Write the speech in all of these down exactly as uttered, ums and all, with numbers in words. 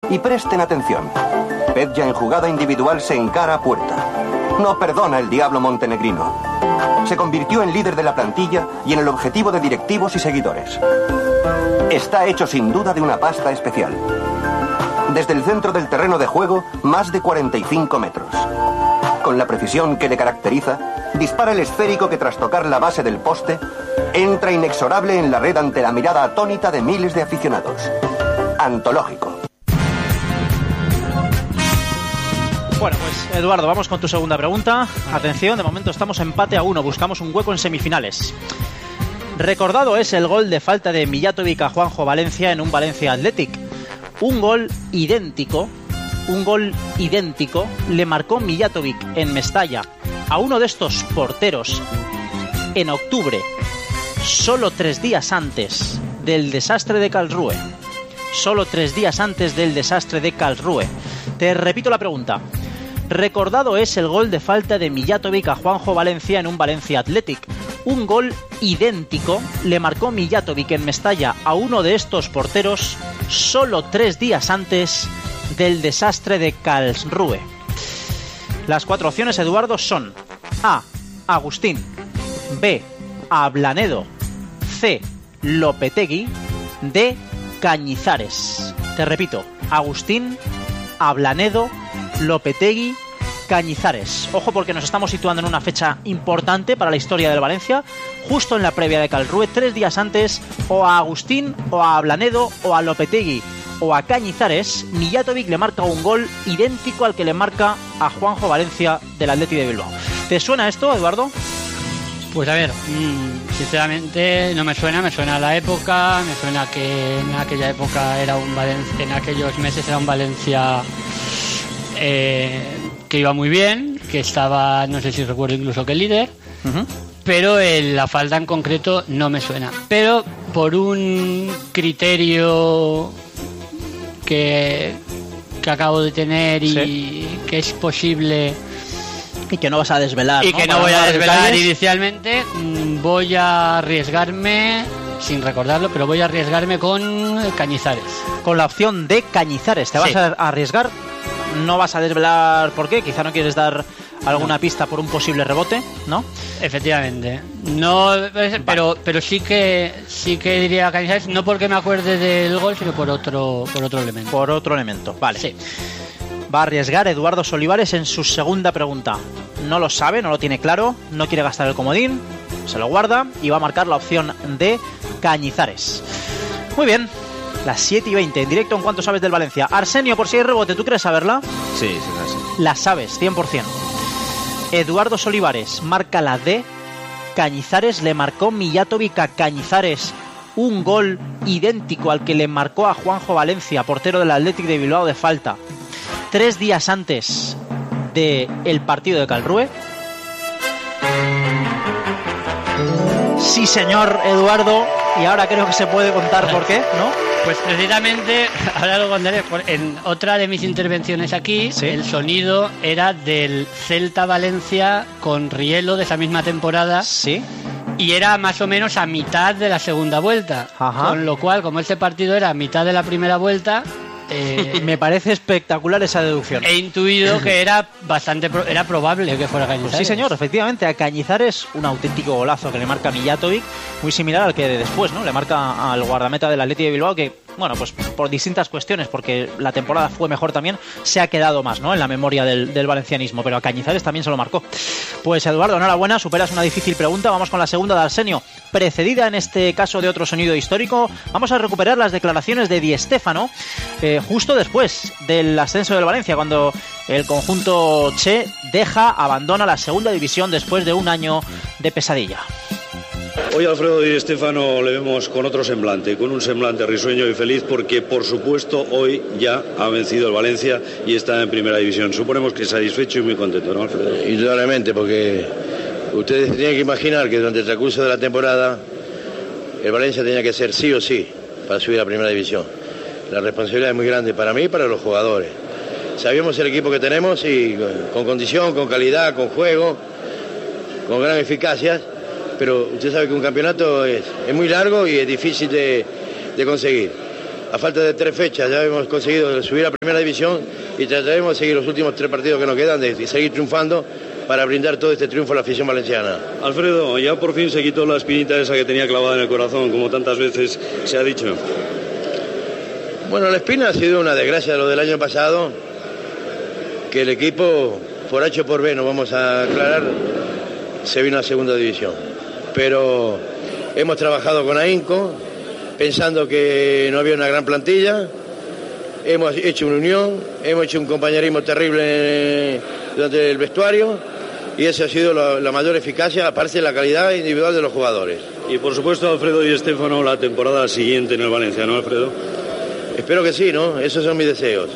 Y presten atención. Petja en jugada individual se encara a puerta. No perdona el diablo montenegrino. Se convirtió en líder de la plantilla y en el objetivo de directivos y seguidores. Está hecho sin duda de una pasta especial. Desde el centro del terreno de juego, más de cuarenta y cinco metros. Con la precisión que le caracteriza, dispara el esférico que tras tocar la base del poste, entra inexorable en la red ante la mirada atónita de miles de aficionados. Antológico. Bueno, pues Eduardo, vamos con tu segunda pregunta. Atención, de momento estamos empate a uno, buscamos un hueco en semifinales. Recordado es el gol de falta de Mijatovic a Juanjo Valencia en un Valencia Athletic. Un gol idéntico, un gol idéntico le marcó Mijatovic en Mestalla a uno de estos porteros en octubre, solo tres días antes del desastre de Karlsruhe. Solo tres días antes del desastre de Karlsruhe. Te repito la pregunta. Recordado es el gol de falta de Mijatovic a Juanjo Valencia en un Valencia Athletic. Un gol idéntico le marcó Mijatovic en Mestalla a uno de estos porteros solo tres días antes del desastre de Karlsruhe. Las cuatro opciones, Eduardo, son A. Agustín, B. Ablanedo, C. Lopetegui, D. Cañizares. Te repito, Agustín, Ablanedo, Lopetegui, Cañizares. Ojo, porque nos estamos situando en una fecha importante para la historia del Valencia, justo en la previa de Karlsruhe, tres días antes. O a Agustín, o a Ablanedo, o a Lopetegui, o a Cañizares, Mijatovic le marca un gol idéntico al que le marca a Juanjo Valencia del Athletic de Bilbao. ¿Te suena esto, Eduardo? Pues a ver, mmm, sinceramente no me suena, me suena a la época, me suena que en aquella época era un Valencia, en aquellos meses era un Valencia eh, que iba muy bien, que estaba, no sé si recuerdo incluso que líder, uh-huh. pero el, la falta en concreto no me suena. Pero por un criterio que, que acabo de tener y sí. que es posible... Y que no vas a desvelar. Y ¿no? que no Para voy a desvelar detalles. inicialmente. Voy a arriesgarme, sin recordarlo, pero voy a arriesgarme con Cañizares. Con la opción de Cañizares. ¿Te vas sí. a arriesgar? No vas a desvelar por qué. Quizá no quieres dar alguna no. pista por un posible rebote, ¿no? Efectivamente. No, pero vale. pero sí que sí que diría Cañizares, no porque me acuerde del gol, sino por otro por otro elemento. Por otro elemento. Vale. Sí. Va a arriesgar Eduardo Solivares en su segunda pregunta. No lo sabe, no lo tiene claro, no quiere gastar el comodín, se lo guarda y va a marcar la opción de Cañizares. Muy bien, las siete y veinte, en directo en Cuánto Sabes del Valencia. Arsenio, por si hay rebote, ¿tú crees saberla? Sí, sí, sí. La sabes, cien por ciento. Eduardo Solivares marca la D. Cañizares le marcó Mijatovic a Cañizares un gol idéntico al que le marcó a Juanjo Valencia, portero del Athletic de Bilbao, de falta. Tres días antes del partido de Karlsruhe. Sí, señor Eduardo. Y ahora creo que se puede contar por qué, ¿no? Pues precisamente, ahora lo contaré. En otra de mis intervenciones aquí, ¿sí? El sonido era del Celta Valencia con Rielo de esa misma temporada. Sí. Y era más o menos a mitad de la segunda vuelta. Ajá. Con lo cual, como este partido era a mitad de la primera vuelta... Eh, me parece espectacular esa deducción. He intuido que era bastante pro- era probable que fuera Cañizares. Pues sí, señor, efectivamente, a Cañizares un auténtico golazo que le marca Mijatovic, muy similar al que de después, ¿no? Le marca al guardameta del Athletic de Bilbao, que, bueno, pues por distintas cuestiones, porque la temporada fue mejor también, se ha quedado más, ¿no? En la memoria del, del valencianismo, pero a Cañizares también se lo marcó. Pues Eduardo, enhorabuena, superas una difícil pregunta. Vamos con la segunda de Arsenio, precedida en este caso de otro sonido histórico. Vamos a recuperar las declaraciones de Di Stéfano, eh, justo después del ascenso del Valencia, cuando el conjunto Che deja, abandona la segunda división después de un año de pesadilla. Hoy a Alfredo Di Stéfano le vemos con otro semblante, con un semblante risueño y feliz, porque por supuesto hoy ya ha vencido el Valencia y está en primera división. Suponemos que satisfecho y muy contento, ¿no, Alfredo? Indudablemente, porque ustedes tienen que imaginar que durante el transcurso de la temporada el Valencia tenía que ser sí o sí para subir a primera división. La responsabilidad es muy grande para mí y para los jugadores. Sabíamos el equipo que tenemos y con condición, con calidad, con juego, con gran eficacia, pero usted sabe que un campeonato es, es muy largo y es difícil de, de conseguir. a falta de tres fechas ya hemos conseguido subir a primera división y trataremos de seguir los últimos tres partidos que nos quedan, de seguir triunfando para brindar todo este triunfo a la afición valenciana. Alfredo, ya por fin se quitó la espinita esa que tenía clavada en el corazón, como tantas veces se ha dicho. Bueno, la espina ha sido una desgracia lo del año pasado, que el equipo, por H o por B, no vamos a aclarar, se vino a segunda división. Pero hemos trabajado con ahínco, pensando que no había una gran plantilla, hemos hecho una unión, hemos hecho un compañerismo terrible durante el vestuario, y esa ha sido la, la mayor eficacia, aparte de la calidad individual de los jugadores. Y por supuesto, Alfredo y Estéfano, la temporada siguiente en el Valencia, ¿no, Alfredo? Espero que sí, ¿no? Esos son mis deseos.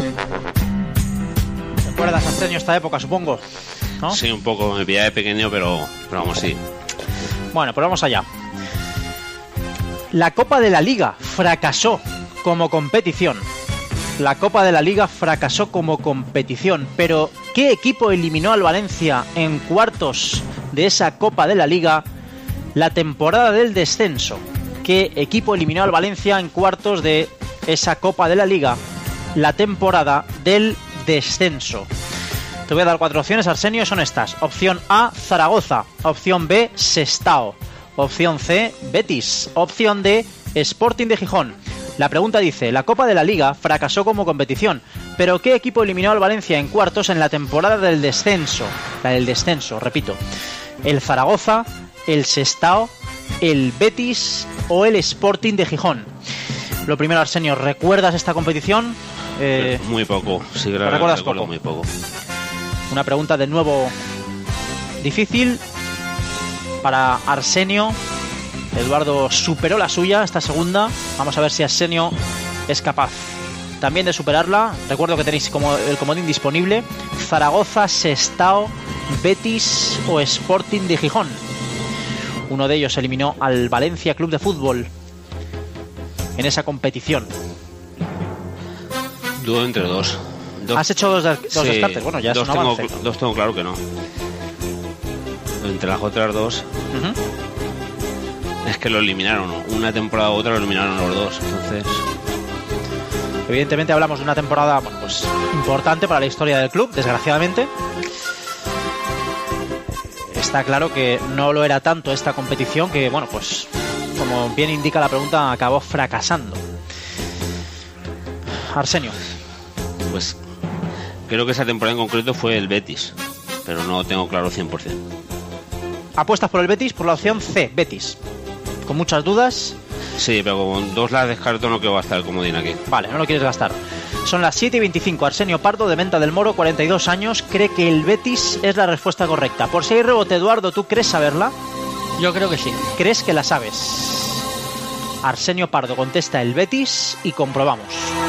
¿Recuerdas, Arsenio, esta época, supongo? ¿No? Sí, un poco, me pillaba de pequeño, pero, pero vamos, sí. Bueno, pues vamos allá. La Copa de la Liga fracasó como competición. La Copa de la Liga fracasó como competición, pero ¿qué equipo eliminó al Valencia en cuartos de esa Copa de la Liga la temporada del descenso? ¿Qué equipo eliminó al Valencia en cuartos de esa Copa de la Liga la temporada del descenso? Te voy a dar cuatro opciones, Arsenio, son estas. Opción A, Zaragoza. Opción B, Sestao. Opción C, Betis. Opción D, Sporting de Gijón. La pregunta dice, la Copa de la Liga fracasó como competición, pero ¿qué equipo eliminó al Valencia en cuartos en la temporada del descenso? La del descenso, repito. ¿El Zaragoza, el Sestao, el Betis o el Sporting de Gijón? Lo primero, Arsenio, ¿recuerdas esta competición? Eh, muy poco, sí, claro, recuerdas poco? poco. Muy poco. Una pregunta de nuevo difícil para Arsenio. Eduardo superó la suya, esta segunda. Vamos a ver si Arsenio es capaz también de superarla. Recuerdo que tenéis como el comodín disponible. Zaragoza, Sestao, Betis o Sporting de Gijón. Uno de ellos eliminó al Valencia Club de Fútbol en esa competición. Dudo entre dos. dos. ¿Has hecho dos, de, dos sí, descartes? Bueno, ya es dos un tengo, avance. Dos tengo claro que no. Entre las otras dos... Uh-huh. Es que lo eliminaron, una temporada u otra lo eliminaron los dos, entonces... Evidentemente hablamos de una temporada, bueno, pues importante para la historia del club, desgraciadamente. Está claro que no lo era tanto esta competición que, bueno, pues como bien indica la pregunta, acabó fracasando. Arsenio. Pues creo que esa temporada en concreto fue el Betis, pero no tengo claro cien por ciento. ¿Apuestas por el Betis? Por la opción C, Betis. Con muchas dudas. Sí, pero con dos las descarto, no quiero gastar el comodín aquí. Vale, no lo quieres gastar. Son las siete y veinticinco. Arsenio Pardo, de Menta del Moro, cuarenta y dos años, cree que el Betis es la respuesta correcta. Por si hay rebote, Eduardo, ¿tú crees saberla? Yo creo que sí. ¿Crees que la sabes? Arsenio Pardo contesta el Betis y comprobamos.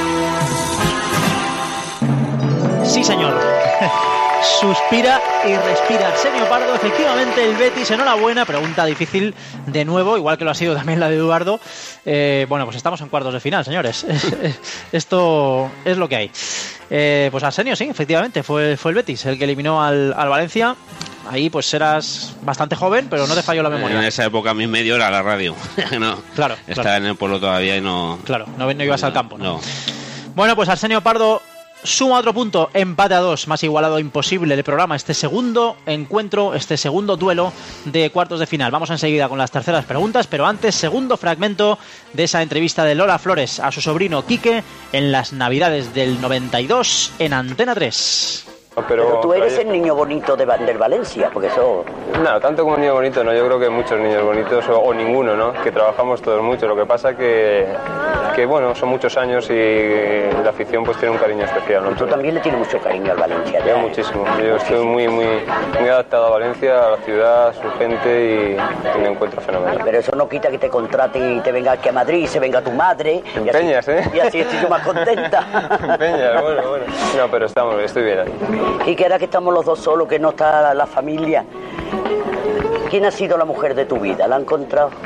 Sí, señor. Suspira y respira Arsenio Pardo. Efectivamente, el Betis, enhorabuena. Pregunta difícil de nuevo, igual que lo ha sido también la de Eduardo. Eh, bueno, pues estamos en cuartos de final, señores. Esto es lo que hay. Eh, pues Arsenio, sí, efectivamente, fue, fue el Betis el que eliminó al, al Valencia. Ahí pues eras bastante joven, pero no te falló la memoria. En esa época mi medio era la radio. no, claro. Estaba claro. en el pueblo todavía y no... Claro, no, no ibas no, al campo. ¿no? No. Bueno, pues Arsenio Pardo suma otro punto, empate a dos, más igualado imposible del programa, este segundo encuentro, este segundo duelo de cuartos de final. Vamos enseguida con las terceras preguntas, pero antes, segundo fragmento de esa entrevista de Lola Flores a su sobrino Quique en las Navidades del noventa y dos en Antena tres. Pero, pero tú eres el niño bonito de, del Valencia, porque eso... No, tanto como niño bonito, no. Yo creo que muchos niños bonitos, o, o ninguno, ¿no? Que trabajamos todos mucho. Lo que pasa que, que, bueno, son muchos años y la afición pues tiene un cariño especial, ¿no? Tú también le tienes mucho cariño al Valencia, ¿ya? Yo muchísimo. Yo estoy muy, muy, muy adaptado a Valencia, a la ciudad, a su gente y, y me encuentro fenomenal. Pero eso no quita que te contrate y te venga aquí a Madrid, se venga tu madre... Te empeñas, y así, ¿eh? Y así estoy yo más contenta. Te empeñas, bueno, bueno. No, pero estamos, estoy bien ahí. Y que ahora que estamos los dos solos, que no está la familia, ¿quién ha sido la mujer de tu vida? ¿La han encontrado?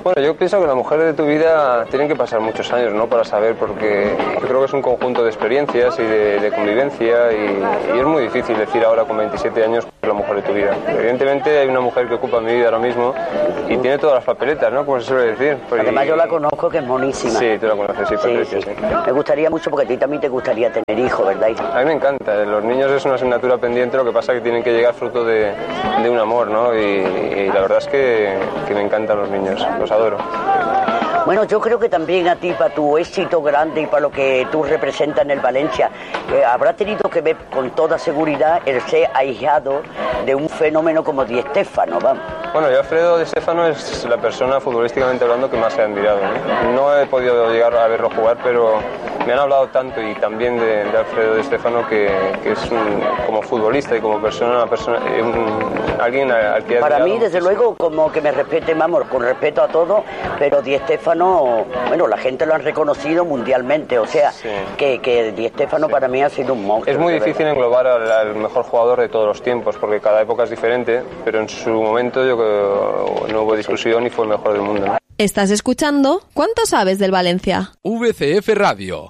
Bueno, yo pienso que la mujer de tu vida tienen que pasar muchos años, ¿no? Para saber, porque yo creo que es un conjunto de experiencias y de, de convivencia y, y es muy difícil decir ahora con veintisiete años que es la mujer de tu vida. Evidentemente hay una mujer que ocupa mi vida ahora mismo y tiene todas las papeletas, ¿no? Como se suele decir. Porque... Además yo la conozco, que es monísima. Sí, tú la conoces, sí, Patricia, sí, sí. sí. Me gustaría mucho, porque a ti también te gustaría tener hijos, ¿verdad? A mí me encanta, los niños es una asignatura pendiente, lo que pasa es que tienen que llegar fruto de, de un amor, ¿no? Y, y la verdad es que, que me encantan los niños, los adoro. Bueno, yo creo que también a ti, para tu éxito grande y para lo que tú representas en el Valencia, eh, habrá tenido que ver con toda seguridad el ser ahijado de un fenómeno como Di Stéfano, vamos. Bueno, yo Alfredo Di Stéfano es la persona futbolísticamente hablando que más se ha admirado, ¿no? No he podido llegar a verlo jugar, pero me han hablado tanto y también de, de Alfredo Di Stéfano que, que es un, como futbolista y como persona, una persona un, alguien al que he Para mí, desde muchísimo. luego, como que me respete, vamos, con respeto a todo, pero Di Stéfano, bueno, la gente lo han reconocido mundialmente, o sea, sí. que, que Di Stéfano sí. para mí ha sido un monstruo. Es muy difícil englobar al, al mejor jugador de todos los tiempos, porque cada época es diferente, pero en su momento yo creo que no hubo discusión y fue el mejor del mundo, ¿no? Estás escuchando ¿Cuánto sabes del Valencia? V C F Radio.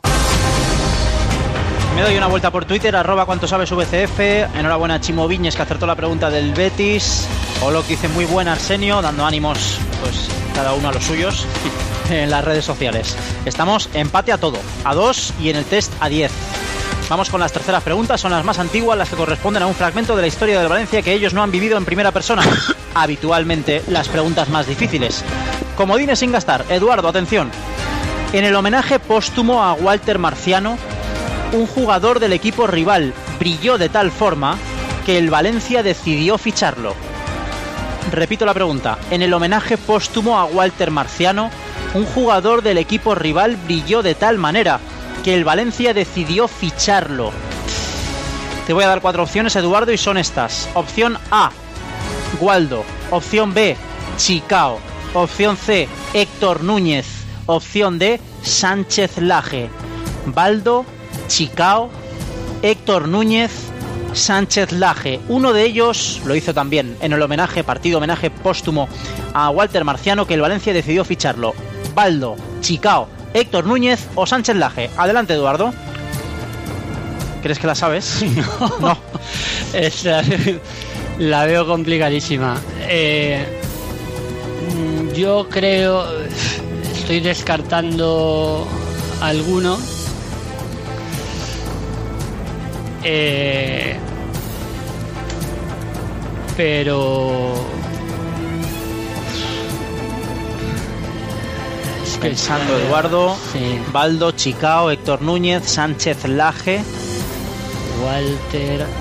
Me doy una vuelta por Twitter, arroba cuánto sabes V C F. Enhorabuena a Chimo Viñes, que acertó la pregunta del Betis. O lo que dice muy buena Arsenio, dando ánimos, pues cada uno a los suyos en las redes sociales. Estamos empate a todo, a dos y en el test a diez. Vamos con las terceras preguntas, son las más antiguas, las que corresponden a un fragmento de la historia del Valencia que ellos no han vivido en primera persona. Habitualmente las preguntas más difíciles. Comodines sin gastar. Eduardo, atención. En el homenaje póstumo a Walter Marciano, un jugador del equipo rival brilló de tal forma que el Valencia decidió ficharlo. Repito la pregunta. En el homenaje póstumo a Walter Marciano, un jugador del equipo rival brilló de tal manera que el Valencia decidió ficharlo. Te voy a dar cuatro opciones, Eduardo, y son estas. Opción A, Waldo. Opción B, Chicao. Opción C, Héctor Núñez. Opción D, Sánchez Laje. Baldo, Chicao, Héctor Núñez, Sánchez Laje. Uno de ellos lo hizo también en el homenaje, partido homenaje póstumo a Walter Marciano, que el Valencia decidió ficharlo. Baldo, Chicao, Héctor Núñez o Sánchez Laje. Adelante, Eduardo. ¿Crees que la sabes? No. No. Esa, la veo complicadísima. Eh, yo creo... Estoy descartando alguno. Eh, pero... Pensando, Eduardo, sí. Baldo, Chicao, Héctor Núñez, Sánchez Laje. Walter.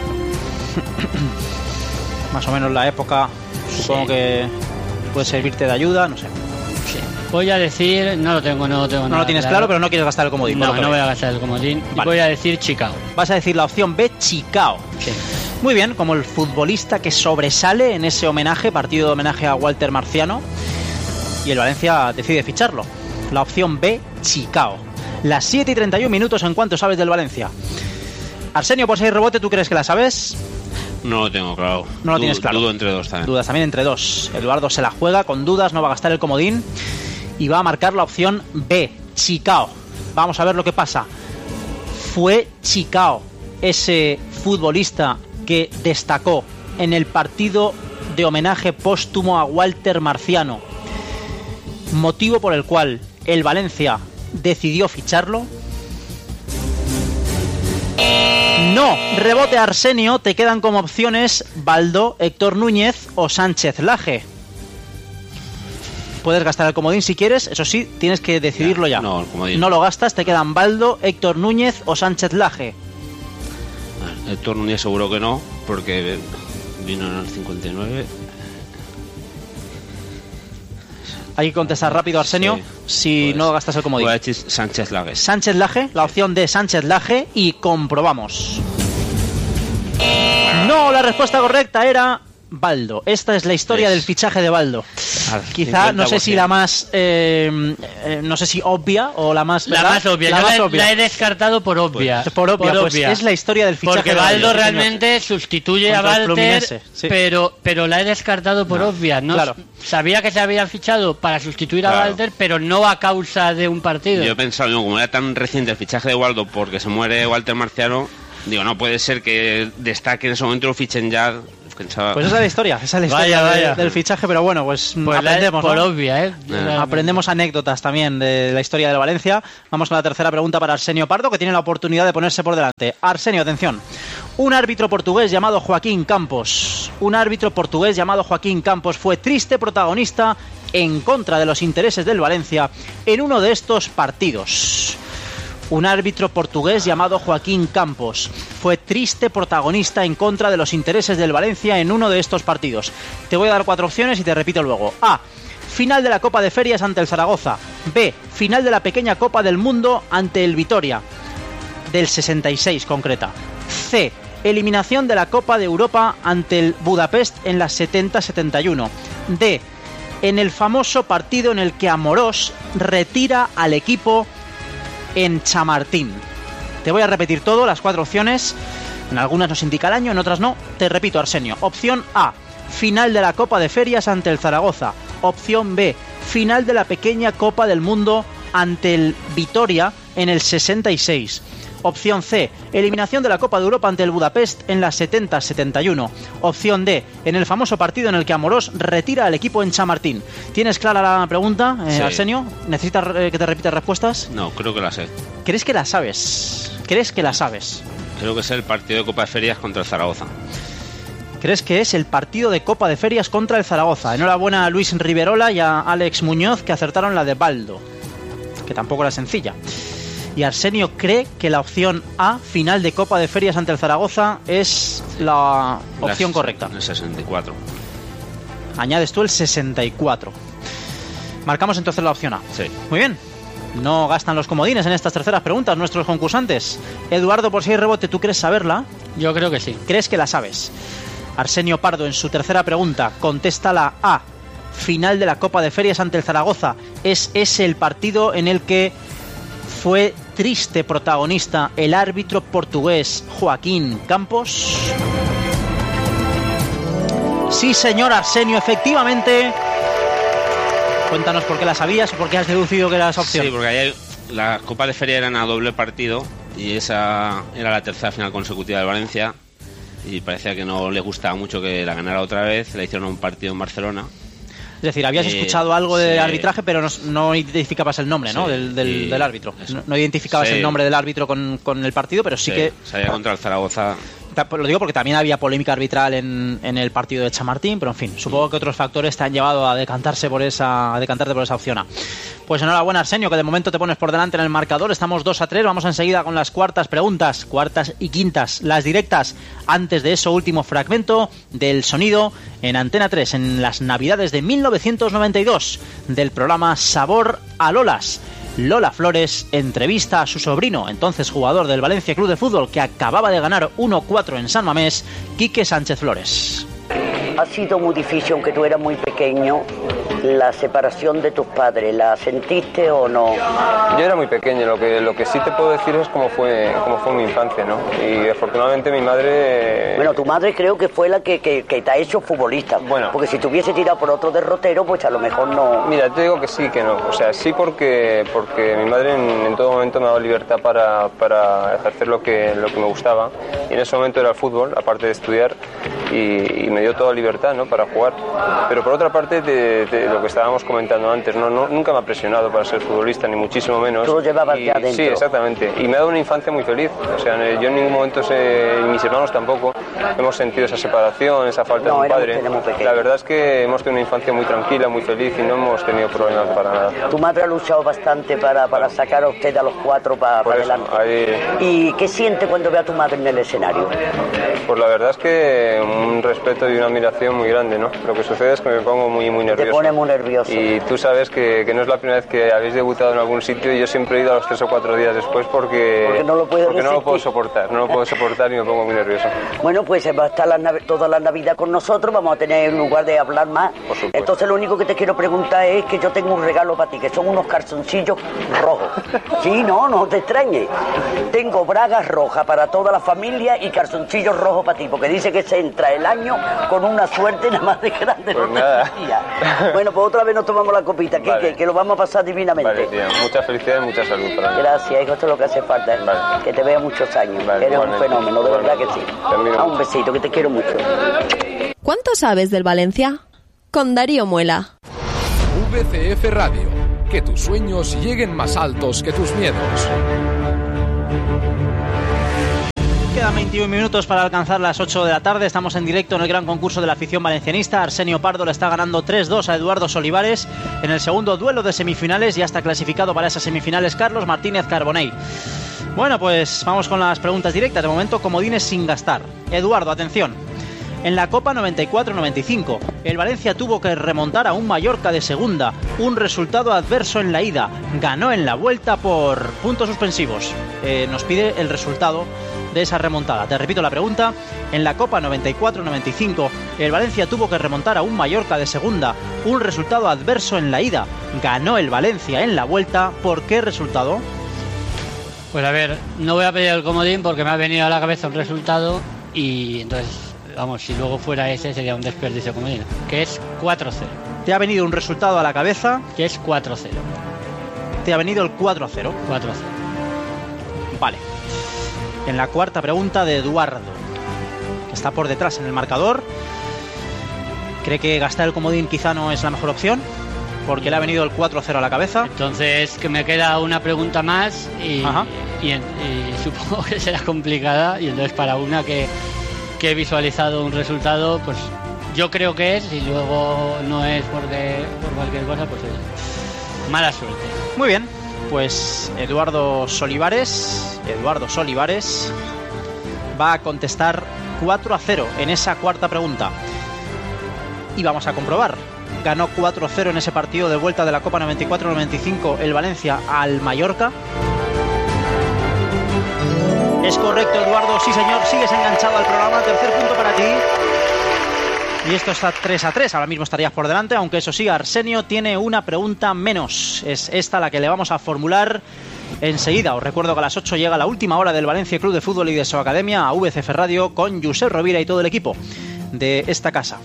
Más o menos la época, supongo sí. que puede servirte de ayuda, no sé. Sí. Voy a decir, no lo tengo, no lo tengo. No nada lo tienes claro. claro, pero no quieres gastar el comodín. No, no voy a gastar el comodín. Vale. Voy a decir Chicao. Vas a decir la opción B, Chicao. Sí. Muy bien, como el futbolista que sobresale en ese homenaje, partido de homenaje a Walter Marciano, y el Valencia decide ficharlo. La opción B, Chicao. Las siete y treinta y un minutos. ¿En cuánto sabes del Valencia? Arsenio, por seis rebote, ¿tú crees que la sabes? No lo tengo claro. No lo Dudo, tienes claro. Dudo entre dos también. Dudas también entre dos. Eduardo se la juega con dudas, no va a gastar el comodín y va a marcar la opción B, Chicao. Vamos a ver lo que pasa. Fue Chicao ese futbolista que destacó en el partido de homenaje póstumo a Walter Marciano, motivo por el cual el Valencia decidió ficharlo. No, rebote Arsenio. Te quedan como opciones Baldo, Héctor Núñez o Sánchez Laje. Puedes gastar el comodín si quieres, eso sí, tienes que decidirlo ya. ya. No, el comodín. No lo gastas, te quedan Baldo, Héctor Núñez o Sánchez Laje. Héctor Núñez seguro que no, porque vino en el cincuenta y nueve. Hay que contestar rápido, Arsenio, sí, si pues, no gastas el comodín. Voy a decir Sánchez Laje. Sánchez Laje, la opción de Sánchez Laje, y comprobamos. No, la respuesta correcta era Baldo. Esta es la historia ¿Ves? del fichaje de Baldo. quizá, no sé si la más, eh, eh, no sé si obvia o la más... ¿verdad? La más obvia, la, más la, obvia. La he descartado por obvia. Pues, por obvia, por pues obvia. Es la historia del fichaje. Porque Baldo de realmente sustituye a Walter, sí. pero, pero la he descartado por no, obvia. No, claro. Sabía que se había fichado para sustituir claro. a Walter, pero no a causa de un partido. Yo he pensado, no, como era tan reciente el fichaje de Waldo porque se muere Walter Marciano, digo, no puede ser que destaque en ese momento, lo fichen ya. Pensaba... Pues esa es la historia, esa es la historia vaya, de, vaya. del fichaje, pero bueno, pues, pues aprendemos, por ¿no? obvia, ¿eh? eh. Aprendemos anécdotas también de la historia de Valencia. Vamos con la tercera pregunta para Arsenio Pardo, que tiene la oportunidad de ponerse por delante. Arsenio, atención. Un árbitro portugués llamado Joaquín Campos. Un árbitro portugués llamado Joaquín Campos fue triste protagonista en contra de los intereses del Valencia en uno de estos partidos. Un árbitro portugués llamado Joaquín Campos fue triste protagonista en contra de los intereses del Valencia en uno de estos partidos. Te voy a dar cuatro opciones y te repito luego. A. Final de la Copa de Ferias ante el Zaragoza. B. Final de la pequeña Copa del Mundo ante el Vitoria. Del sesenta y seis concreta. C. Eliminación de la Copa de Europa ante el Budapest en la setenta setenta y uno. D. En el famoso partido en el que Amorós retira al equipo en Chamartín. Te voy a repetir todo, las cuatro opciones. En algunas nos indica el año, en otras no. Te repito, Arsenio. Opción A, final de la Copa de Ferias ante el Zaragoza. Opción B, final de la pequeña Copa del Mundo ante el Vitoria en el sesenta y seis. Opción C, eliminación de la Copa de Europa ante el Budapest en la setenta setenta y uno. Opción D, en el famoso partido en el que Amorós retira al equipo en Chamartín. ¿Tienes clara la pregunta, eh, sí. Arsenio? ¿Necesitas eh, que te repita respuestas? No, creo que la sé. ¿Crees que la sabes? ¿Crees que la sabes? Creo que es el partido de Copa de Ferias contra el Zaragoza. ¿Crees que es el partido de Copa de Ferias contra el Zaragoza? Enhorabuena a Luis Riverola y a Alex Muñoz, que acertaron la de Baldo, que tampoco era sencilla. Y Arsenio cree que la opción A, final de Copa de Ferias ante el Zaragoza, es la opción la, correcta. El sesenta y cuatro. Añades tú el sesenta y cuatro. Marcamos entonces la opción A. Sí. Muy bien. No gastan los comodines en estas terceras preguntas nuestros concursantes. Eduardo, por si hay rebote, ¿tú crees saberla? Yo creo que sí. ¿Crees que la sabes? Arsenio Pardo, en su tercera pregunta, contesta la A. Final de la Copa de Ferias ante el Zaragoza. ¿Es ese el partido en el que fue triste protagonista el árbitro portugués Joaquín Campos? Sí, señor Arsenio, efectivamente. Cuéntanos por qué la sabías o por qué has deducido que era esa opción. Sí, porque ayer la Copa de Feria era a doble partido y esa era la tercera final consecutiva de Valencia y parecía que no le gustaba mucho que la ganara otra vez. Le hicieron un partido en Barcelona. Es decir, habías eh, escuchado algo de sí. arbitraje, pero no, no identificabas el nombre, ¿no? Sí, del, del, del árbitro. No, no identificabas sí. el nombre del árbitro con, con el partido, pero sí, sí que... salía contra el Zaragoza. Lo digo porque también había polémica arbitral en, en el partido de Chamartín, pero en fin, supongo que otros factores te han llevado a decantarse por esa, a decantarte por esa opción A. Pues enhorabuena, Arsenio, que de momento te pones por delante en el marcador. Estamos dos a tres, vamos enseguida con las cuartas preguntas, cuartas y quintas, las directas. Antes de eso, último fragmento del sonido en Antena tres, en las Navidades de mil novecientos noventa y dos, del programa Sabor a Lolas. Lola Flores entrevista a su sobrino, entonces jugador del Valencia Club de Fútbol, que acababa de ganar uno cuatro en San Mamés, Quique Sánchez Flores. Ha sido muy difícil, aunque tú eras muy pequeño, la separación de tus padres. ¿La sentiste o no? Yo era muy pequeño, lo que, lo que sí te puedo decir es cómo fue, cómo fue mi infancia, ¿no? Y afortunadamente mi madre... Bueno, tu madre creo que fue la que, que, que te ha hecho futbolista. Bueno. Porque si te hubiese tirado por otro derrotero, pues a lo mejor no... Mira, te digo que sí, que no. O sea, sí porque, porque mi madre en, en todo momento me ha dado libertad para, para ejercer lo que, lo que me gustaba. Y en ese momento era el fútbol, aparte de estudiar, y, y me dio toda libertad, ¿no?, para jugar. Pero por otra parte, de, de lo que estábamos comentando antes, no, no, nunca me ha presionado para ser futbolista, ni muchísimo menos. Tú lo llevabas y, ya adentro. Sí, exactamente. Y me ha dado una infancia muy feliz. O sea, yo en ningún momento, sé, y mis hermanos tampoco, hemos sentido esa separación, esa falta no, de un padre. Muy La verdad es que hemos tenido una infancia muy tranquila, muy feliz y no hemos tenido problemas para nada. Tu madre ha luchado bastante para, para sacar a usted a los cuatro para, para eso, adelante. Ahí... ¿Y qué siente cuando ve a tu madre en el escenario? Pues la verdad es que un respeto y una admiración muy grande, ¿no? Lo que sucede es que me pongo muy, muy nervioso. Te pone muy muy nervioso. Y tú sabes que, que no es la primera vez que habéis debutado en algún sitio y yo siempre he ido a los tres o cuatro días después porque, porque no lo puedo porque no lo puedo soportar, no lo puedo soportar y me pongo muy nervioso. Bueno, pues va a estar la nav- toda la Navidad con nosotros, vamos a tener lugar de hablar más. Por supuesto. Entonces lo único que te quiero preguntar es que yo tengo un regalo para ti, que son unos calzoncillos rojos. Sí, no, no te extrañes. Tengo bragas rojas para toda la familia y calzoncillos rojos para ti, porque dice que se entra el año con una suerte nada más de grande. Pues no nada. Bueno, pues otra vez nos tomamos la copita, que, Vale. que, que lo vamos a pasar divinamente. Vale, tío, muchas felicidades y mucha salud para mí. Gracias, hijo, esto es lo que hace falta. ¿eh? Vale. Que te vea muchos años. Vale, Eres un igualmente. fenómeno, de verdad que sí. Te admiro Ah, un mucho. besito, que te quiero mucho. ¿Cuánto sabes del Valencia? Con Darío Muela. V C F Radio. Que tus sueños lleguen más altos que tus miedos. Quedan veintiún minutos para alcanzar las ocho de la tarde. Estamos en directo en el gran concurso de la afición valencianista. Arsenio Pardo le está ganando tres dos a Eduardo Solivares en el segundo duelo de semifinales. Ya está clasificado para esas semifinales Carlos Martínez Carbonell. Bueno, pues vamos con las preguntas directas. De momento, comodines sin gastar. Eduardo, atención. En la Copa noventa y cuatro noventa y cinco, el Valencia tuvo que remontar a un Mallorca de segunda. Un resultado adverso en la ida. Ganó en la vuelta por puntos suspensivos. Eh, nos pide el resultado de esa remontada. Te repito la pregunta. En la Copa noventa y cuatro noventa y cinco, el Valencia tuvo que remontar a un Mallorca de segunda. Un resultado adverso en la ida. Ganó el Valencia en la vuelta. ¿Por qué resultado? Pues a ver, no voy a pedir el comodín porque me ha venido a la cabeza un resultado y entonces, vamos, si luego fuera ese sería un desperdicio de comodín, que es cuatro cero. Te ha venido un resultado a la cabeza. Que es cuatro cero. Te ha venido el cuatro a cero. cuatro cero. Vale. En la cuarta pregunta de Eduardo, que está por detrás en el marcador. ¿Cree que gastar el comodín quizá no es la mejor opción? Porque le ha venido el cuatro a cero a la cabeza. Entonces, que me queda una pregunta más y, Ajá. y, y supongo que será complicada. Y entonces, para una que, que he visualizado un resultado, pues yo creo que es, y luego no es porque por cualquier cosa, pues es mala suerte. Muy bien, pues Eduardo Solivares, Eduardo Solivares va a contestar cuatro a cero en esa cuarta pregunta. Y vamos a comprobar. Ganó cuatro cero en ese partido de vuelta de la Copa noventa y cuatro noventa y cinco el Valencia al Mallorca. Es correcto, Eduardo, sí señor, sigues enganchado al programa, tercer punto para ti. Y esto está tres a tres, ahora mismo estarías por delante, aunque eso sí, Arsenio tiene una pregunta menos. Es esta la que le vamos a formular enseguida. Os recuerdo que a las ocho llega la última hora del Valencia Club de Fútbol y de su academia a V C F Radio con Josep Rovira y todo el equipo de esta casa.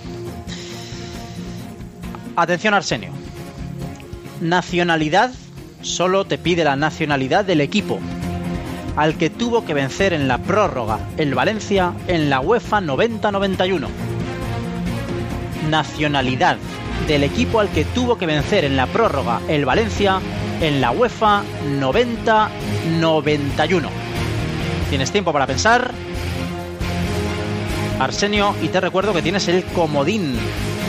Atención, Arsenio. Nacionalidad, solo te pide la nacionalidad del equipo al que tuvo que vencer en la prórroga el Valencia en la UEFA noventa noventa y uno. Nacionalidad del equipo al que tuvo que vencer en la prórroga el Valencia en la UEFA noventa noventa y uno. Tienes tiempo para pensar, Arsenio, y te recuerdo que tienes el comodín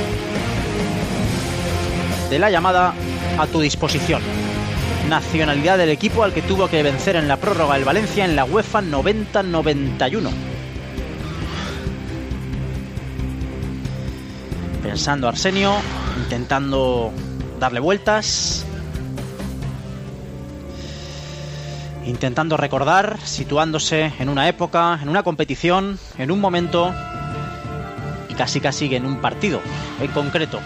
de la llamada a tu disposición. Nacionalidad del equipo al que tuvo que vencer en la prórroga el Valencia en la UEFA noventa noventa y uno. Pensando, Arsenio, intentando darle vueltas, intentando recordar, situándose en una época, en una competición, en un momento y casi casi en un partido en concreto.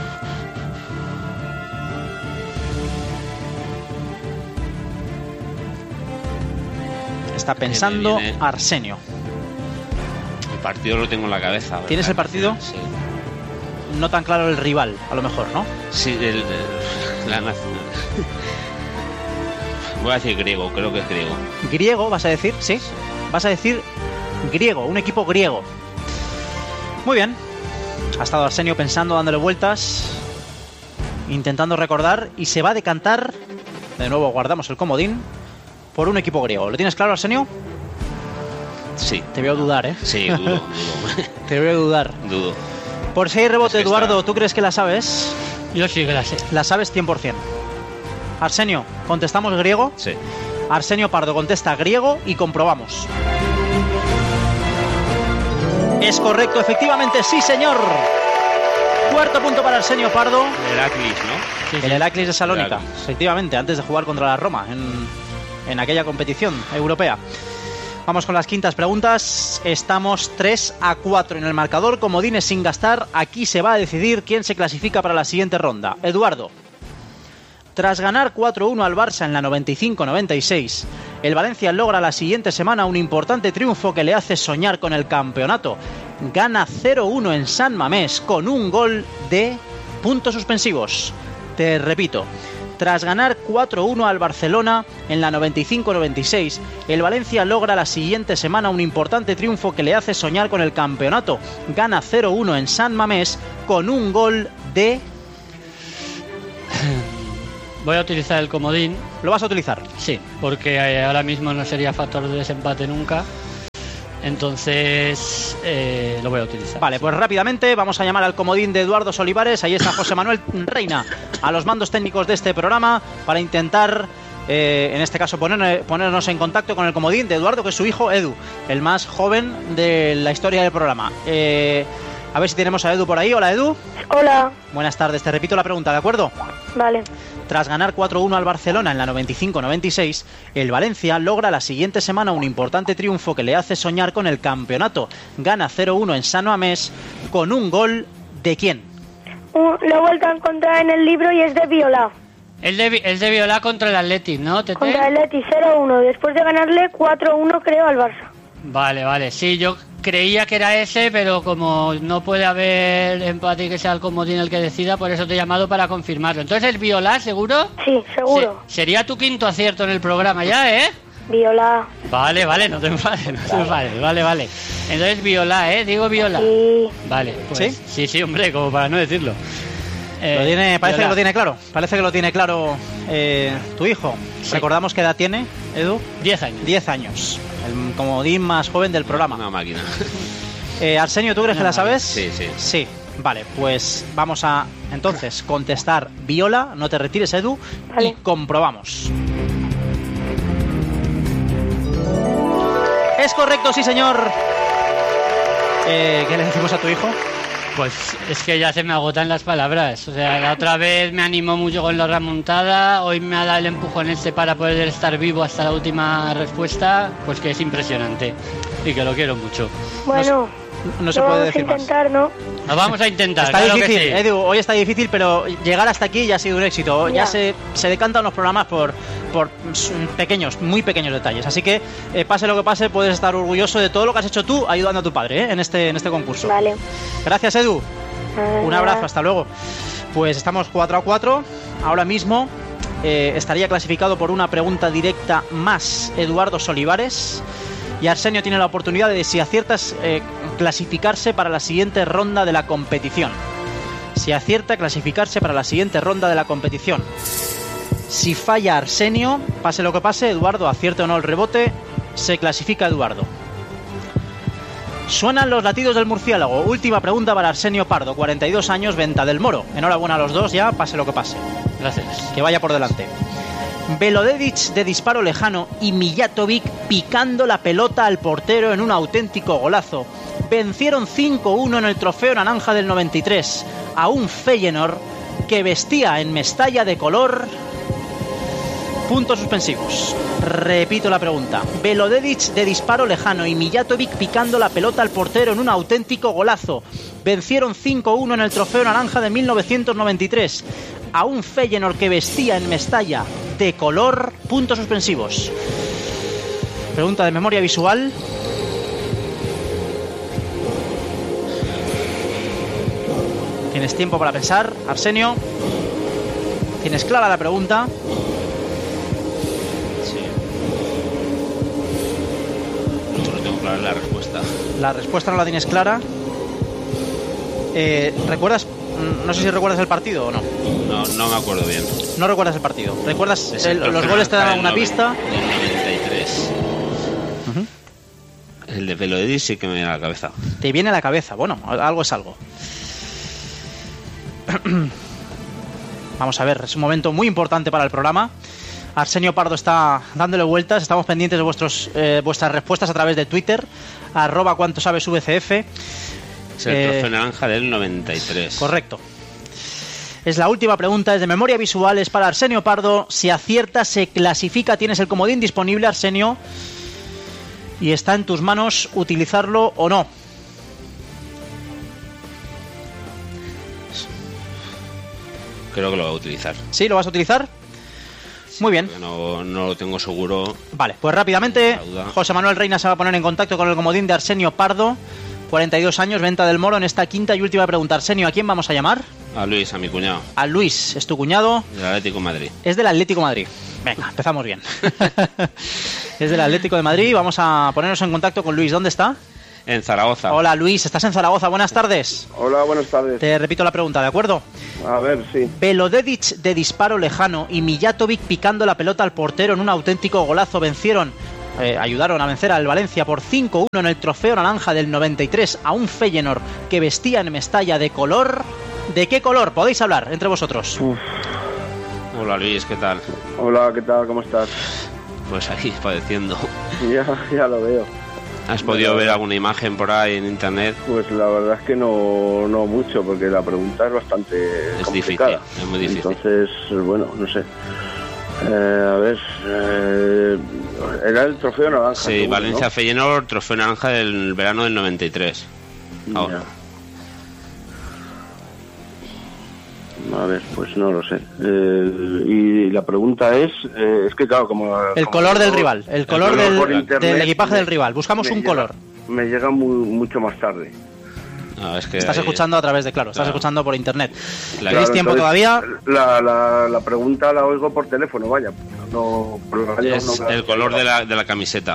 Está pensando viene... Arsenio. El partido lo tengo en la cabeza. ¿Verdad? ¿Tienes el partido? Sí. No tan claro el rival, a lo mejor, ¿no? Sí, el, el, la nacional. Voy a decir griego, creo que es griego. ¿Griego vas a decir? ¿Sí? Vas a decir griego, un equipo griego. Muy bien. Ha estado Arsenio pensando, dándole vueltas, intentando recordar, y se va a decantar, de nuevo guardamos el comodín, por un equipo griego. ¿Lo tienes claro, Arsenio? Sí. Te veo dudar, ¿eh? Sí, dudo, dudo. Te veo dudar. Dudo. Por si hay rebote, Es que Eduardo, está... ¿tú crees que la sabes? Yo sí que la sé. La sabes cien por ciento. Arsenio, ¿contestamos griego? Sí. Arsenio Pardo contesta griego y comprobamos. Es correcto, efectivamente, sí señor. Cuarto punto para Arsenio Pardo. El Heraclis, ¿no? Sí, sí. El Heraclis de Salónica, Heraclis. efectivamente, antes de jugar contra la Roma en, en aquella competición europea. Vamos con las quintas preguntas. Estamos tres a cuatro en el marcador. Comodines sin gastar. Aquí se va a decidir quién se clasifica para la siguiente ronda. Eduardo. Tras ganar cuatro uno al Barça en la noventa y cinco noventa y seis, el Valencia logra la siguiente semana un importante triunfo que le hace soñar con el campeonato. Gana cero uno en San Mamés con un gol de puntos suspensivos. Te repito. Tras ganar cuatro uno al Barcelona en la noventa y cinco noventa y seis, el Valencia logra la siguiente semana un importante triunfo que le hace soñar con el campeonato. Gana cero uno en San Mamés con un gol de... Voy a utilizar el comodín. ¿Lo vas a utilizar? Sí, porque eh, ahora mismo no sería factor de desempate nunca. Entonces eh, lo voy a utilizar. Vale, pues rápidamente vamos a llamar al comodín de Eduardo Solivares. Ahí está José Manuel Reina a los mandos técnicos de este programa para intentar, eh, en este caso, poner, ponernos en contacto con el comodín de Eduardo, que es su hijo Edu, el más joven de la historia del programa. Eh, a ver si tenemos a Edu por ahí. Hola, Edu. Hola. Buenas tardes, te repito la pregunta, ¿de acuerdo? Vale. Tras ganar cuatro uno al Barcelona en la noventa y cinco noventa y seis, el Valencia logra la siguiente semana un importante triunfo que le hace soñar con el campeonato. Gana cero uno en San Mamés con un gol ¿de quién? Uh, lo he vuelto a encontrar en el libro y es de Viola. El de, el de Viola contra el Athletic, ¿no, Tete? Contra el Athletic cero uno, después de ganarle cuatro uno creo al Barça. Vale, vale, sí, yo creía que era ese, pero como no puede haber empate y que sea el comodín el que decida, por eso te he llamado para confirmarlo. Entonces, ¿el Viola, seguro? Sí, seguro. Se, sería tu quinto acierto en el programa ya, ¿eh? Viola. Vale, vale, no te enfades, no te enfades, vale, vale. Entonces, Viola, ¿eh? Digo Viola. Sí. Vale, pues, ¿sí? Sí, sí, hombre, como para no decirlo. Eh, lo tiene, parece Viola. que lo tiene claro. Parece que lo tiene claro eh, tu hijo. Sí. Recordamos qué edad tiene, Edu. Diez años. Diez años. El comodín más joven del programa. Una máquina. Eh, Arsenio, ¿tú crees Una que la sabes? Sí, sí. Sí. Vale, pues vamos a entonces contestar Viola. No te retires, Edu. Vale. Y comprobamos. Es correcto, sí, señor. Eh, ¿Qué le decimos a tu hijo? Pues es que ya se me agotan las palabras. O sea, la otra vez me animó mucho con la remontada, hoy me ha dado el empujón este para poder estar vivo hasta la última respuesta, pues que es impresionante y que lo quiero mucho. Bueno, No, no se lo puede vamos decir a más. intentar, ¿no? Lo vamos a intentar, Está claro difícil, que sí. Edu, hoy está difícil, pero llegar hasta aquí ya ha sido un éxito. Ya, Ya. se, se decantan los programas por, por pequeños, muy pequeños detalles. Así que, eh, pase lo que pase, puedes estar orgulloso de todo lo que has hecho tú ayudando a tu padre, ¿eh? en, este, en este concurso. Vale. Gracias, Edu. Ah, Un abrazo, hasta luego. Pues estamos cuatro a cuatro. Ahora mismo eh, estaría clasificado por una pregunta directa más Eduardo Solivares. Y Arsenio tiene la oportunidad de, si aciertas, eh, clasificarse para la siguiente ronda de la competición. Si acierta, clasificarse para la siguiente ronda de la competición. Si falla Arsenio, pase lo que pase, Eduardo, acierte o no el rebote, se clasifica Eduardo. Suenan los latidos del murciélago. Última pregunta para Arsenio Pardo, cuarenta y dos años, Venta del Moro. Enhorabuena a los dos ya, pase lo que pase. Gracias. Que vaya por delante. Velodedic de disparo lejano y Mijatovic picando la pelota al portero en un auténtico golazo. Vencieron cinco uno en el trofeo naranja del noventa y tres a un Feyenoord que vestía en Mestalla de color... Puntos suspensivos. Repito la pregunta. Velodedic de disparo lejano y Mijatovic picando la pelota al portero en un auténtico golazo. Vencieron cinco uno en el trofeo naranja de mil novecientos noventa y tres a un Feyenoord que vestía en Mestalla de color. Puntos suspensivos. Pregunta de memoria visual. Tienes tiempo para pensar, Arsenio. Tienes clara la pregunta. La respuesta. La respuesta no la tienes clara. Eh, ¿Recuerdas? No sé si recuerdas el partido o no. No, no me acuerdo bien. No recuerdas el partido. ¿Recuerdas? Es El, el los goles te dan alguna del pista. Del noventa y tres. Uh-huh. El de Velodedic sí que me viene a la cabeza. Te viene a la cabeza. Bueno, algo es algo. Vamos a ver, es un momento muy importante para el programa. Arsenio Pardo está dándole vueltas. Estamos pendientes de vuestros, eh, vuestras respuestas a través de Twitter, arroba cuanto sabes V C F. Es el Eh, trofeo naranja del noventa y tres. Correcto. Es la última pregunta, es de memoria visual, es para Arsenio Pardo. Si acierta, se clasifica. Tienes el comodín disponible, Arsenio, y está en tus manos utilizarlo o no. Creo que lo voy a utilizar. ¿Sí? ¿Lo vas a utilizar? Muy bien. No, no lo tengo seguro. Vale, pues rápidamente José Manuel Reina se va a poner en contacto con el comodín de Arsenio Pardo, cuarenta y dos años, Venta del Moro, en esta quinta y última pregunta. Arsenio, ¿a quién vamos a llamar? A Luis, a mi cuñado. A Luis, es tu cuñado. Del Atlético de Madrid. Es del Atlético de Madrid. Venga, empezamos bien. Es del Atlético de Madrid. Vamos a ponernos en contacto con Luis. ¿Dónde está? En Zaragoza. Hola Luis, estás en Zaragoza. Buenas tardes. Hola, buenas tardes. Te repito la pregunta, ¿de acuerdo? A ver, sí. Belodedic de disparo lejano y Mijatovic picando la pelota al portero en un auténtico golazo vencieron, eh, ayudaron a vencer al Valencia por cinco uno en el trofeo naranja del noventa y tres a un Feyenoord que vestía en Mestalla de color... ¿De qué color? Podéis hablar entre vosotros. Uf. Hola Luis, ¿qué tal? Hola, ¿qué tal? ¿Cómo estás? Pues aquí, padeciendo. Ya, ya lo veo. ¿Has podido ver alguna imagen por ahí en internet? Pues la verdad es que no, no mucho, porque la pregunta es bastante Es complicada. difícil, es muy difícil. Entonces, bueno, no sé. Eh, a ver, eh, era el trofeo naranja. Sí, seguro, Valencia ¿no? Feyenoord, trofeo naranja del verano del noventa y tres. Ahora. A ver, pues no lo sé. Eh, y la pregunta es, eh, es que claro, como... El como color del no- rival, el el color color del, por internet del equipaje me- del rival. Buscamos me un llega- color. Me llega muy, mucho más tarde. No, es que Estás ahí- escuchando a través de, claro, estás Claro. escuchando por internet. La- ¿Tenéis Claro, tiempo entonces, todavía? La, la, la pregunta la oigo por teléfono, vaya. No, por la radio Es no me la- el color de la, de la camiseta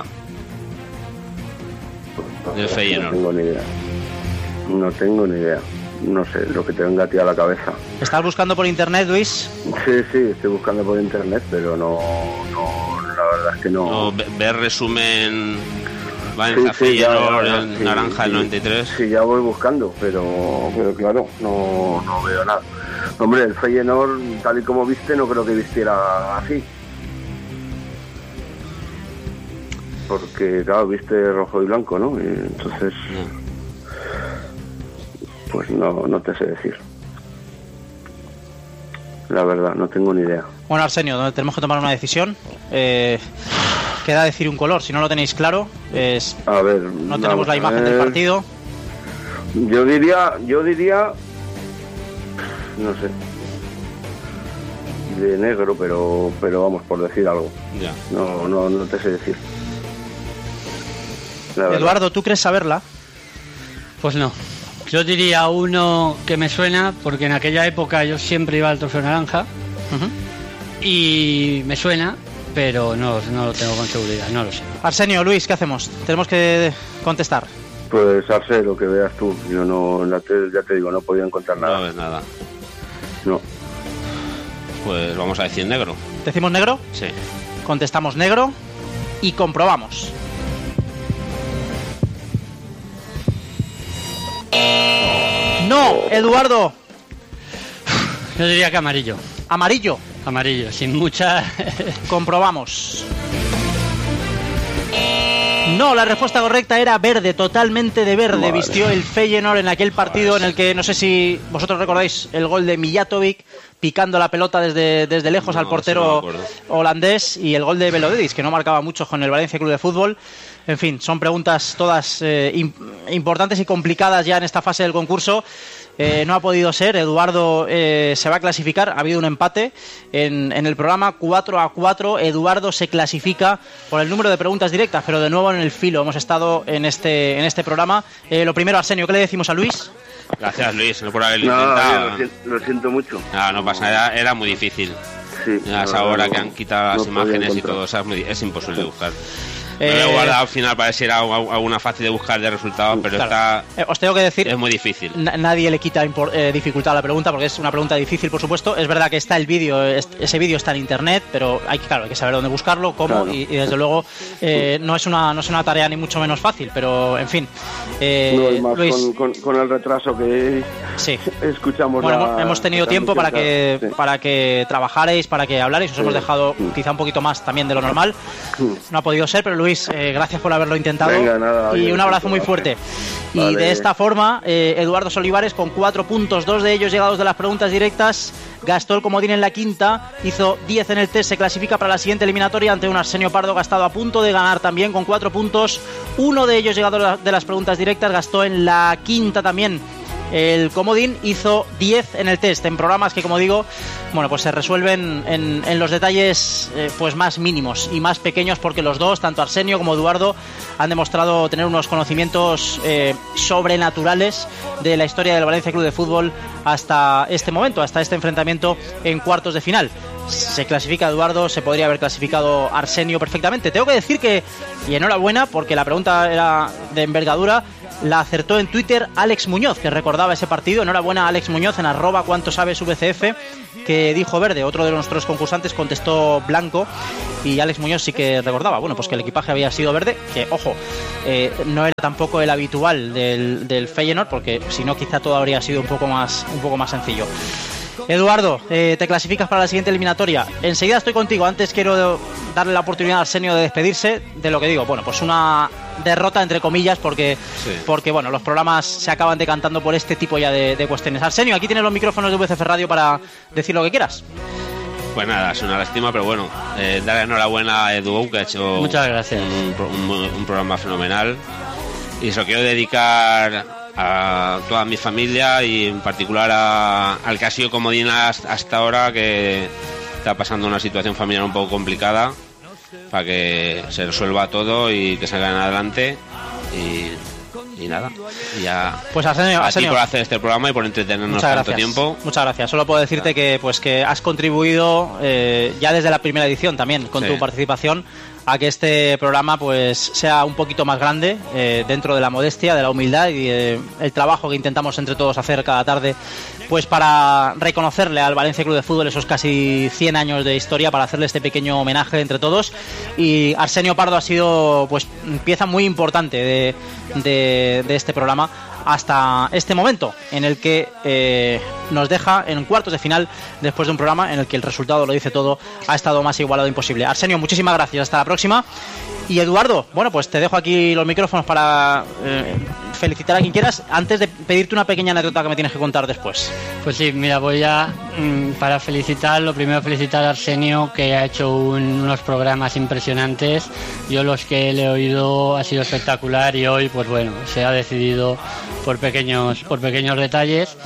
del Feyenoord. No tengo ni idea. No tengo ni idea. No sé, lo que te venga a ti a la cabeza. ¿Estás buscando por internet, Luis? Sí, sí, estoy buscando por internet, pero no, no la verdad es que no. No, ve- ver resumen Valencia Sí, sí, ya, Feyenoord, ya, ya, el sí, naranja del sí. noventa y tres. Sí, ya voy buscando, pero, pero claro, no, no veo nada. Hombre, el Feyenoord, tal y como viste, no creo que vistiera así. Porque, claro, viste rojo y blanco, ¿no? Y entonces, pues no, no te sé decir. La verdad, no tengo ni idea. Bueno, Arsenio, tenemos que tomar una decisión. Eh, queda decir un color, si no lo tenéis claro, es, A ver, no tenemos vamos la a imagen del ver. partido. Yo diría, yo diría, no sé, de negro, pero, pero vamos, por decir algo. Ya. No, no, no te sé decir. La verdad. Eduardo, ¿tú crees saberla? Pues no. Yo diría uno que me suena, porque en aquella época yo siempre iba al trofeo naranja. Uh-huh. Y me suena, pero no, no lo tengo con seguridad, no lo sé. Arsenio, Luis, ¿qué hacemos? Tenemos que contestar. Pues Arce, lo que veas tú. Yo no, ya te, ya te digo, no podía encontrar No nada. ves nada. No. Pues vamos a decir negro. ¿Decimos negro? Sí. Contestamos negro y comprobamos. No, Eduardo. Yo diría que amarillo. Amarillo. Amarillo, sin mucha... Comprobamos. No, la respuesta correcta era verde, totalmente de verde. Madre. Vistió el Feyenoord en aquel partido en el que, no sé si vosotros recordáis, el gol de Mijatovic picando la pelota desde, desde lejos No, al eso portero no me acuerdo. holandés, y el gol de Belodedis, que no marcaba mucho con el Valencia Club de Fútbol. En fin, son preguntas todas eh, im- importantes y complicadas ya en esta fase del concurso. Eh, no ha podido ser. Eduardo eh, se va a clasificar. Ha habido un empate en, en el programa cuatro a cuatro. Eduardo se clasifica por el número de preguntas directas, pero de nuevo en el filo. Hemos estado en este, en este programa. Eh, lo primero, Arsenio, ¿qué le decimos a Luis? Gracias Luis, no por haberlo No, intentado. lo, siento, lo siento mucho. No, no pasa nada, era, era muy difícil. Sí, Ya es no, ahora no, que han quitado las no podía imágenes y encontrar. todo, o sea, es, muy- es imposible de buscar. Eh, Me lo he guardado al final para ver si era algu- alguna fácil de buscar de resultados, pero Claro. está Eh, os tengo que decir, es muy difícil. na- nadie le quita impor- eh, dificultad a la pregunta, porque es una pregunta difícil, por supuesto. Es verdad que está el vídeo, es- ese vídeo está en internet, pero hay que, claro, hay que saber dónde buscarlo, cómo, Claro. y, y desde luego eh, no es una no es una tarea ni mucho menos fácil, pero en fin. Eh, No, y más Luis, con, con, con el retraso que sí. escuchamos. Bueno, la- hemos, hemos tenido la tiempo para que transmisión, para que trabajarais, para que hablarais. Os Sí. hemos dejado Sí. quizá un poquito más también de lo normal. Sí. No ha podido ser, pero Luis, eh, gracias por haberlo intentado. Venga, nada, y oye, un abrazo muy gracias. fuerte. Vale. Y de esta forma, eh, Eduardo Solivares, con cuatro puntos, dos de ellos llegados de las preguntas directas, gastó el comodín en la quinta, hizo diez en el test, se clasifica para la siguiente eliminatoria ante un Arsenio Pardo gastado a punto de ganar también con cuatro puntos, uno de ellos llegado de las preguntas directas, gastó en la quinta también el comodín, hizo diez en el test, en programas que, como digo, bueno, pues se resuelven en, en los detalles eh, pues más mínimos y más pequeños, porque los dos, tanto Arsenio como Eduardo, han demostrado tener unos conocimientos eh, sobrenaturales de la historia del Valencia Club de Fútbol hasta este momento, hasta este enfrentamiento en cuartos de final. Se clasifica Eduardo, se podría haber clasificado Arsenio perfectamente. Tengo que decir que, y enhorabuena, porque la pregunta era de envergadura, la acertó en Twitter Alex Muñoz, que recordaba ese partido. Enhorabuena a Alex Muñoz en arroba cuánto sabes V C F, que dijo verde. Otro de nuestros concursantes contestó blanco, y Alex Muñoz sí que recordaba, bueno, pues que el equipaje había sido verde, que ojo, eh, no era tampoco el habitual del, del Feyenoord, porque si no quizá todo habría sido un poco más, un poco más sencillo. Eduardo, eh, te clasificas para la siguiente eliminatoria. Enseguida estoy contigo. Antes quiero darle la oportunidad a Arsenio de despedirse de lo que digo. Bueno, pues una derrota entre comillas, porque, sí. porque bueno, los programas se acaban decantando por este tipo ya de, de cuestiones. Arsenio, aquí tienes los micrófonos de V C F Radio para decir lo que quieras. Pues nada, es una lástima, pero bueno, eh, darle enhorabuena a Edu, que ha hecho Muchas gracias. Un, un, un programa fenomenal, y se lo quiero dedicar a toda mi familia y en particular a, al que ha sido comodín hasta ahora, que está pasando una situación familiar un poco complicada, para que se resuelva todo y que salgan adelante. Y, y nada, y ya pues Arsenio, a Arsenio, ti por hacer este programa y por entretenernos tanto tiempo. Muchas gracias. Solo puedo decirte que pues que has contribuido eh, ya desde la primera edición también con sí. tu participación a que este programa pues sea un poquito más grande, eh, dentro de la modestia, de la humildad y eh, el trabajo que intentamos entre todos hacer cada tarde, pues para reconocerle al Valencia Club de Fútbol esos casi cien años de historia, para hacerle este pequeño homenaje entre todos. Y Arsenio Pardo ha sido pues pieza muy importante de, de, de este programa hasta este momento, en el que eh, nos deja en cuartos de final, después de un programa en el que el resultado lo dice todo, ha estado más igualado imposible. Arsenio, muchísimas gracias, hasta la próxima. Y Eduardo, bueno, pues te dejo aquí los micrófonos para eh, felicitar a quien quieras, antes de pedirte una pequeña anécdota que me tienes que contar después. Pues sí, mira, voy a, mmm, para felicitar, lo primero felicitar a Arsenio, que ha hecho un, unos programas impresionantes. Yo los que le he oído ha sido espectacular, y hoy, pues bueno, se ha decidido por pequeños, por pequeños detalles.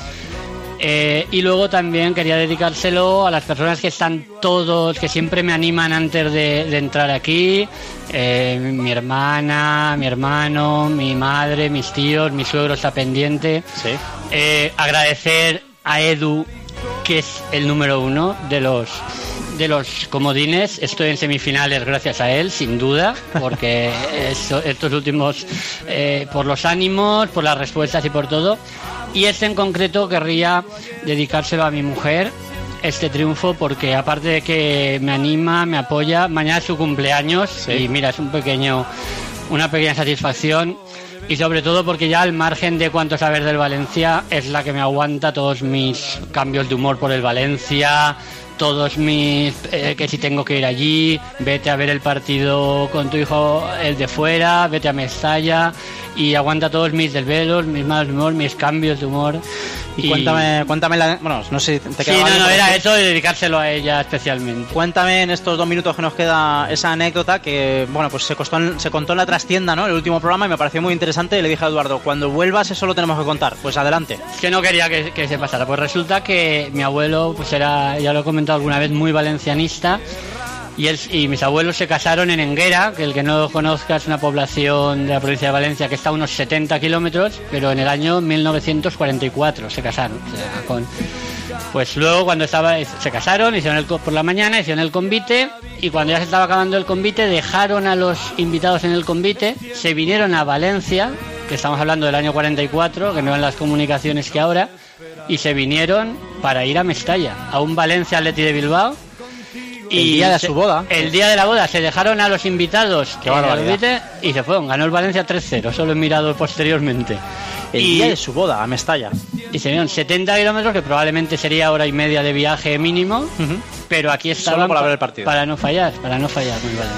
Eh, y luego también quería dedicárselo a las personas que están todos, que siempre me animan antes de, de entrar aquí, eh, mi hermana, mi hermano, mi madre, mis tíos, mi suegro está pendiente. Sí. Eh, agradecer a Edu, que es el número uno de los de los comodines. Estoy en semifinales gracias a él, sin duda, porque eso, estos últimos, eh, por los ánimos, por las respuestas y por todo. Y este en concreto querría dedicárselo a mi mujer, este triunfo, porque aparte de que me anima, me apoya, mañana es su cumpleaños, sí. Y mira, es un pequeño, una pequeña satisfacción, y sobre todo porque ya al margen de cuánto saber del Valencia, es la que me aguanta todos mis cambios de humor por el Valencia, todos mis, eh, que si tengo que ir allí, vete a ver el partido con tu hijo, el de fuera, vete a Mestalla, y aguanta todos mis desvelos, mis malos humor, mis cambios de humor. Y, y cuéntame, cuéntame la, bueno, no sé si te queda. Sí, no, no, era eso, y dedicárselo a ella especialmente. Cuéntame en estos dos minutos que nos queda esa anécdota que, bueno, pues se, costó en, se contó en la trastienda, ¿no? El último programa, y me pareció muy interesante, y le dije a Eduardo, cuando vuelvas eso lo tenemos que contar. Pues adelante. Es que no quería que, que se pasara. Pues resulta que mi abuelo, pues era, ya lo he comentado alguna vez, muy valencianista. Y, él, y mis abuelos se casaron en Enguera, que el que no lo conozca es una población de la provincia de Valencia que está a unos setenta kilómetros, pero en el año mil novecientos cuarenta y cuatro se casaron. O sea, con, pues luego cuando estaba, se casaron, hicieron el, por la mañana, hicieron el convite, y cuando ya se estaba acabando el convite, dejaron a los invitados en el convite, se vinieron a Valencia, que estamos hablando del año cuarenta y cuatro, que no eran las comunicaciones que ahora, y se vinieron para ir a Mestalla, a un Valencia Athletic de Bilbao. Y el día de su boda. El día de la boda se dejaron a los invitados en el convite y se fueron. Ganó el Valencia tres cero, solo he mirado posteriormente. El y, día de su boda, a Mestalla. Y se dieron setenta kilómetros, que probablemente sería hora y media de viaje mínimo, uh-huh. Pero aquí estaban solo por ver el partido. Para no fallar, para no fallar con el Valencia.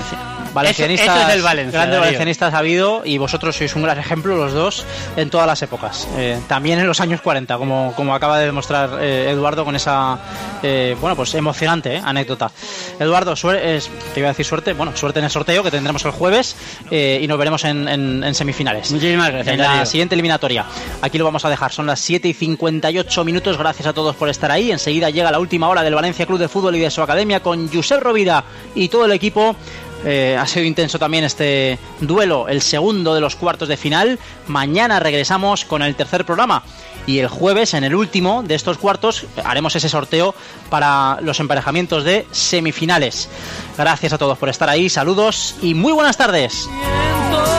valencianistas, eso, eso es el Valencia, grandes Darío. valencianistas ha habido, y vosotros sois un gran ejemplo, los dos, en todas las épocas. Eh, también en los años cuarenta, como, como acaba de demostrar eh, Eduardo con esa, eh, bueno, pues emocionante eh, anécdota. Eduardo, suerte, eh, te iba a decir suerte, bueno, suerte en el sorteo que tendremos el jueves eh, y nos veremos en, en, en semifinales. Muchísimas gracias, en la Darío. siguiente eliminatoria. Aquí lo vamos a dejar, son las siete y cincuenta y ocho minutos. Gracias a todos por estar ahí. Enseguida llega la última hora del Valencia Club de Fútbol y de su academia con Josep Rovira y todo el equipo. Eh, ha sido intenso también este duelo, el segundo de los cuartos de final. Mañana regresamos con el tercer programa y el jueves, en el último de estos cuartos, haremos ese sorteo para los emparejamientos de semifinales. Gracias a todos por estar ahí, saludos y muy buenas tardes.